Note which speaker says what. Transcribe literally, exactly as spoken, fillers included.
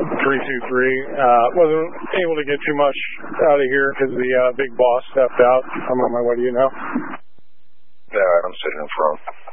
Speaker 1: three two three. Uh, wasn't able to get too much out of here because the uh, big boss stepped out. I'm on my way to you now.
Speaker 2: Yeah, I'm sitting in front.